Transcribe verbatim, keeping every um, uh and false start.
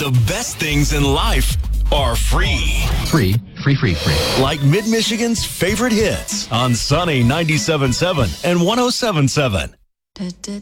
The best things in life are free. Free, free, free, free. Like Mid-Michigan's favorite hits on Sunny ninety-seven point seven and one oh seven point seven.